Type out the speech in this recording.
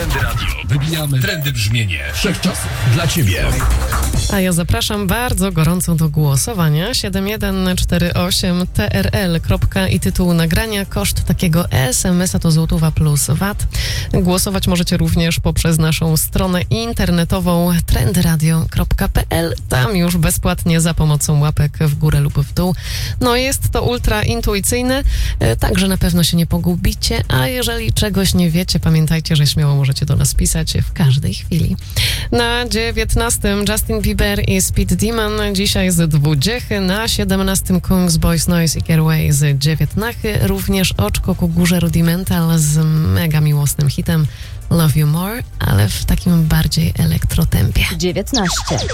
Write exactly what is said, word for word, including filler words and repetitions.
Trendy Radio. Wybijamy trendy brzmienie wszechczasów dla Ciebie. A ja zapraszam bardzo gorąco do głosowania. siedem jeden cztery osiem T R L. I tytuł nagrania. Koszt takiego S M S a to złotówa plus V A T. Głosować możecie również poprzez naszą stronę internetową trendyradio kropka p l. Tam już bezpłatnie za pomocą łapek w górę lub w dół. No jest to ultra intuicyjne, także na pewno się nie pogubicie, a jeżeli czegoś nie wiecie, pamiętajcie, że śmiało możecie do nas pisać w każdej chwili. Na dziewiętnastym Justin Bieber i Speed Demon, dzisiaj z dwudziechy, na siedemnastym Kungs, Boys Noise i Kerway z dziewiętnachy, również oczko ku górze Rudimental z mega miłosnym hitem Love You More, ale w takim bardziej elektrotempie. dziewiętnaście.